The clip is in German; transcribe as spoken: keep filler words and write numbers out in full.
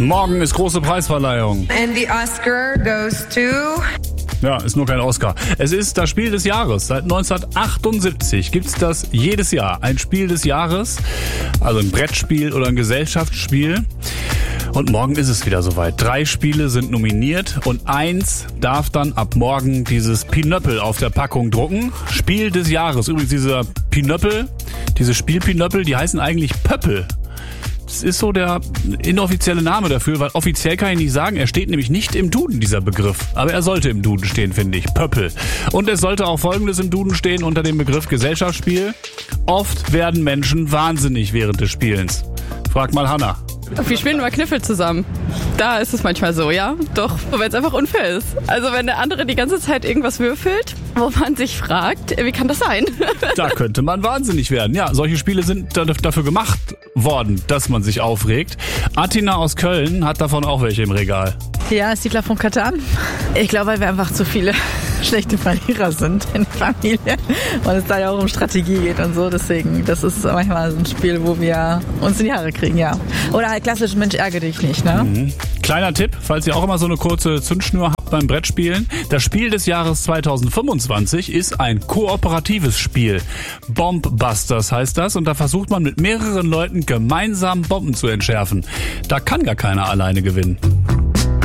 Morgen ist große Preisverleihung. And the Oscar goes to... Ja, ist nur kein Oscar. Es ist das Spiel des Jahres. Seit neunzehnhundertachtundsiebzig gibt's das jedes Jahr. Ein Spiel des Jahres, also ein Brettspiel oder ein Gesellschaftsspiel. Und morgen ist es wieder soweit. Drei Spiele sind nominiert und eins darf dann ab morgen dieses Pinöppel auf der Packung drucken. Spiel des Jahres. Übrigens dieser Pinöppel, diese Spielpinöppel, die heißen eigentlich Pöppel. Das ist so der inoffizielle Name dafür, weil offiziell kann ich nicht sagen, er steht nämlich nicht im Duden, dieser Begriff. Aber er sollte im Duden stehen, finde ich. Pöppel. Und es sollte auch Folgendes im Duden stehen unter dem Begriff Gesellschaftsspiel. Oft werden Menschen wahnsinnig während des Spielens. Frag mal Hannah. Wir spielen immer Kniffel zusammen. Da ist es manchmal so, ja. Doch, weil es einfach unfair ist. Also wenn der andere die ganze Zeit irgendwas würfelt, wo man sich fragt, wie kann das sein? Da könnte man wahnsinnig werden. Ja, solche Spiele sind dafür gemacht worden, dass man sich aufregt. Atina aus Köln hat davon auch welche im Regal. Ja, Siedler von Catan. Ich glaube, weil wir einfach zu viele schlechte Verlierer sind in der Familie und es da ja auch um Strategie geht und so. Deswegen, das ist manchmal so ein Spiel, wo wir uns in die Haare kriegen, ja. Oder halt klassisch, Mensch, ärgere dich nicht, ne? Mhm. Kleiner Tipp, falls ihr auch immer so eine kurze Zündschnur habt beim Brettspielen. Das Spiel des Jahres zweitausendfünfundzwanzig ist ein kooperatives Spiel. Bombbusters heißt das und da versucht man mit mehreren Leuten gemeinsam Bomben zu entschärfen. Da kann gar keiner alleine gewinnen.